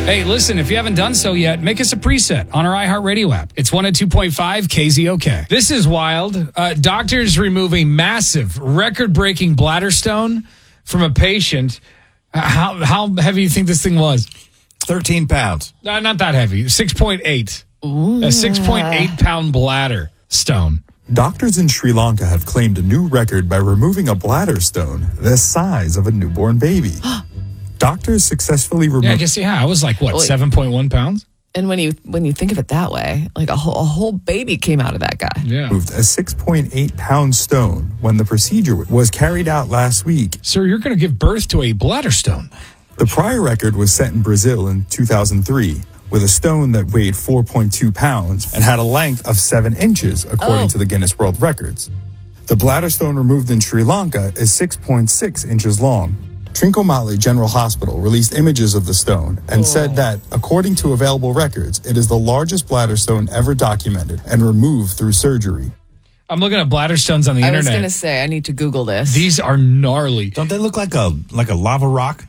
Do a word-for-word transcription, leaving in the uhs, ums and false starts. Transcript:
Hey, listen, if you haven't done so yet, make us a preset on our iHeartRadio app. It's one oh two point five K Z O K. This is wild. Uh, doctors remove a massive, record-breaking bladder stone from a patient. Uh, how how heavy do you think this thing was? thirteen pounds. Uh, not that heavy. six point eight. Ooh. A six point eight pound bladder stone. Doctors in Sri Lanka have claimed a new record by removing a bladder stone the size of a newborn baby. Doctors successfully removed... Yeah, I guess, yeah, I was like, what, Wait. seven point one pounds? And when you when you think of it that way, like a whole, a whole baby came out of that guy. Yeah. Removed a six point eight pound stone when the procedure was carried out last week. Sir, you're going to give birth to a bladder stone. The prior record was set in Brazil in two thousand three with a stone that weighed four point two pounds and had a length of seven inches, according Oh. to the Guinness World Records. The bladder stone removed in Sri Lanka is six point six inches long. Trincomalee General Hospital released images of the stone and Oh. said that, according to available records, it is the largest bladder stone ever documented and removed through surgery. I'm looking at bladder stones on the I was internet. going to say, I need to Google this. These are gnarly. Don't they look like a like a lava rock?